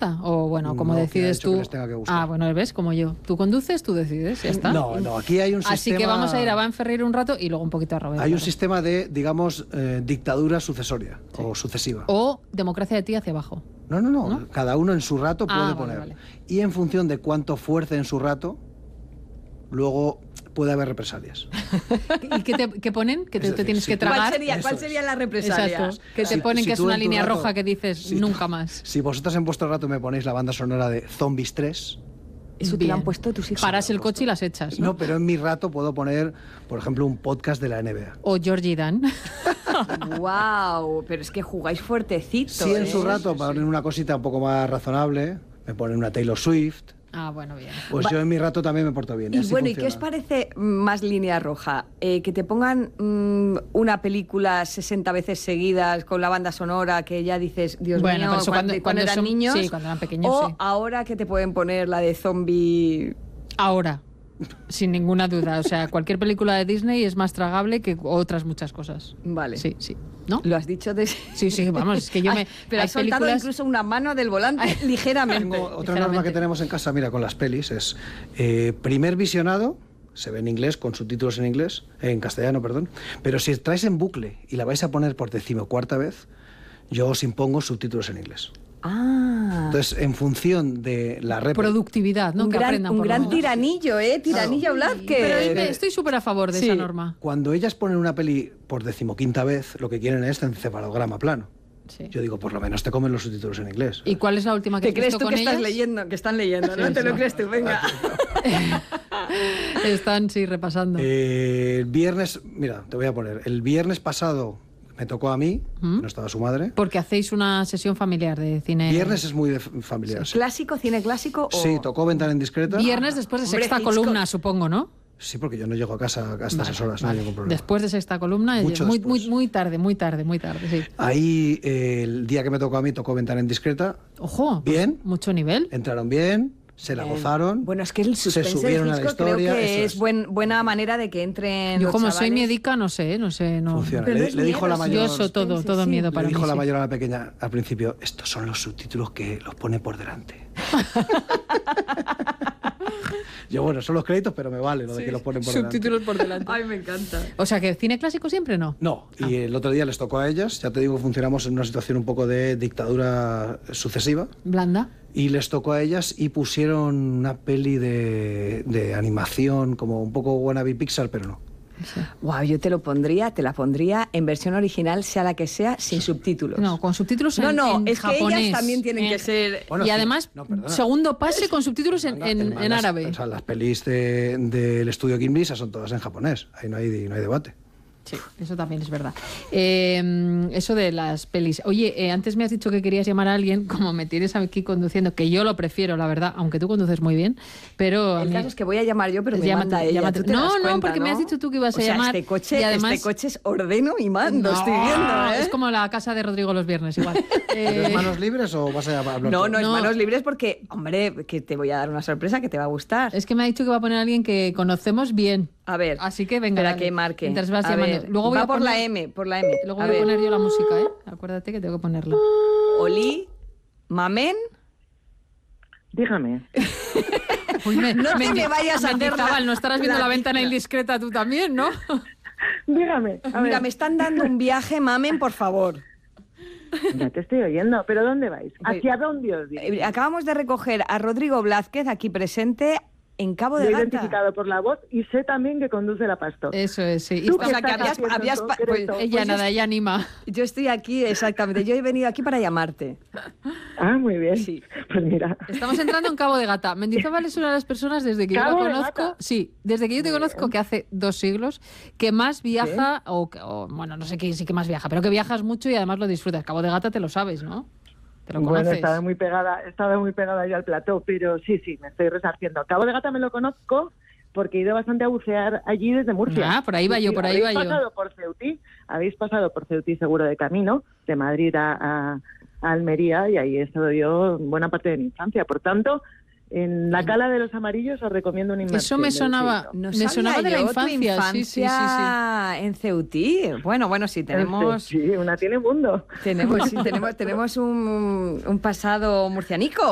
está. O bueno, como decides tú. Bueno, ves, como yo. Tú conduces, tú decides, ya está. No, aquí hay un sistema. Así que vamos a ir a Van Ferreira un rato y luego un poquito a Roberto. Hay un sistema de, digamos, dictadura sucesoria o sucesiva. O democracia de ti hacia abajo. No. Cada uno en su rato puede poner. Vale. Y en función de cuánto fuerce en su rato, luego puede haber represalias. ¿Y qué ponen? ¿Que te tienes que tragar? ¿Cuál sería la represalia? Exacto. Que te ponen que es una línea roja que dices nunca más. Si vosotras en vuestro rato me ponéis la banda sonora de Zombies 3... Eso te lo han puesto tus hijos. Paras el coche y las echas, ¿no? No, pero en mi rato puedo poner, por ejemplo, un podcast de la NBA. O Georgie Dan. ¡Wow! Pero es que jugáis fuertecito. Sí, en su rato, para poner una cosita un poco más razonable, me ponen una Taylor Swift. Bueno, bien. Pues yo en mi rato también me porto bien. Y bueno, ¿y qué os parece más línea roja? Que te pongan una película 60 veces seguidas con la banda sonora que ya dices, Dios mío, pero eso cuando eran niños. Sí, cuando eran pequeños, o sí. ahora que te pueden poner la de zombie... Ahora, sin ninguna duda. O sea, cualquier película de Disney es más tragable que otras muchas cosas. Vale. Sí. ¿No? Lo has dicho de... Sí, vamos, es que yo me... Pero has soltado incluso una mano del volante, ligeramente. Otra norma que tenemos en casa, mira, con las pelis, es primer visionado, se ve en inglés, con subtítulos en inglés, en castellano, perdón, pero si traes en bucle y la vais a poner por 14ª vez, yo os impongo subtítulos en inglés. Entonces, en función de la productividad, ¿no? Un gran tiranillo, Tiranillo Blázquez. Pero estoy súper a favor de esa norma. Cuando ellas ponen una peli por 15ª vez, lo que quieren es encefalograma plano. Sí. Yo digo, por lo menos te comen los subtítulos en inglés. ¿Y cuál es la última que has visto con ellas? Que están leyendo, ¿no? ¿Te lo crees tú? Venga. Están, repasando. El viernes, mira, te voy a poner, el viernes pasado me tocó a mí, no estaba su madre. Porque hacéis una sesión familiar de cine. Viernes es muy familiar. Sí. ¿Clásico, cine clásico? Sí, tocó Ventana Indiscreta. Viernes después de Sexta Columna, supongo, ¿no? Sí, porque yo no llego a casa hasta esas horas, no hay ningún problema. Después de Sexta Columna, muy tarde, sí. Ahí, el día que me tocó a mí, tocó Ventana Indiscreta. Ojo, bien. Pues mucho nivel. Entraron bien. Se la gozaron. Bueno, es que el suspense se subieron de a la Hitchcock historia, creo que es buena manera de que entren. Yo, los como chavales. soy miedica, no sé. Funciona. Pero Le dijo la mayor. Yo eso todo miedo para mí. Le dijo la mayor a la pequeña al principio: estos son los subtítulos que los pone por delante. Yo, bueno, son los créditos, pero me vale lo de que los ponen por delante. Subtítulos por delante. Ay, me encanta. O sea, que cine clásico siempre no. No, y el otro día les tocó a ellas. Ya te digo, funcionamos en una situación un poco de dictadura sucesiva. Blanda. Y les tocó a ellas y pusieron una peli de animación, como un poco wannabe Pixar, pero no. Sí. Wow, yo te la pondría en versión original, sea la que sea, sin subtítulos. No, con subtítulos en es japonés. Que ellas también tienen que ser... Bueno, y además, segundo pase con subtítulos en árabe. O sea, las pelis del estudio Ghibli son todas en japonés. Ahí no hay debate. Sí, eso también es verdad. Eso de las pelis. Oye, antes me has dicho que querías llamar a alguien, como me tienes aquí conduciendo, que yo lo prefiero, la verdad, aunque tú conduces muy bien, pero... El caso es que voy a llamar yo, pero me manda ella. No, porque me has dicho tú que ibas a llamar. Este coche, y además, este coche es ordeno y mando, estoy viendo. Es como la casa de Rodrigo los viernes, igual. ¿Es manos libres o vas a hablar? No, es manos libres porque, hombre, que te voy a dar una sorpresa que te va a gustar. Es que me ha dicho que va a poner a alguien que conocemos bien. A ver. Así que venga. Espera que marque. Mientras vas a llamando. ver, Luego voy va a por poner, la M. Luego voy a poner yo la música, ¿eh? Acuérdate que tengo que ponerla. Oli, Mamen. Dígame. Uy, no me vayas a hacer no estarás viendo la ventana indiscreta tú también, ¿no? Dígame. Mira, me están dando un viaje, Mamen, por favor. Ya te estoy oyendo, pero ¿dónde vais? ¿Hacia dónde os vais? Acabamos de recoger a Rodrigo Blázquez, aquí presente, en Cabo de Lo he Gata. identificado por la voz y sé también que conduce la Pastor. Eso es, sí. ¿Tú O sea, que ella anima. Yo estoy aquí, exactamente. Yo he venido aquí para llamarte. Ah, muy bien. Sí. Pues mira. Estamos entrando en Cabo de Gata. Mendizábal es una de las personas desde que yo la conozco. Sí, desde que yo te conozco, que hace 2 siglos, que más viaja, o bueno, no sé qué sí que más viaja, pero que viajas mucho y además lo disfrutas. Cabo de Gata te lo sabes, ¿no? ¿Te lo conoces? Bueno, estaba muy pegada yo al plató, pero sí, me estoy resarciendo. Cabo de Gata me lo conozco porque he ido bastante a bucear allí desde Murcia. Ah, por ahí va yo. Habéis pasado por Ceutí seguro de camino, de Madrid a Almería, y ahí he estado yo buena parte de mi infancia. Por tanto, en la Cala de los Amarillos os recomiendo un inmersión. Eso me sonaba, de la infancia. Sí. En Ceutí. Bueno, sí, tenemos... Sí, una tiene mundo. Tenemos un pasado murcianico.